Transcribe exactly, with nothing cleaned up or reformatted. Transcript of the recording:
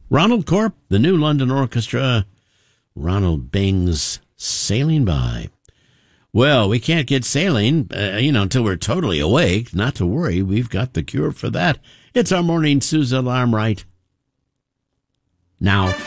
Ronald Corp, the New London Orchestra, Ronald Bing's Sailing By. Well, we can't get sailing, uh, you know, until we're totally awake. Not to worry, we've got the cure for that. It's our morning snooze alarm right now.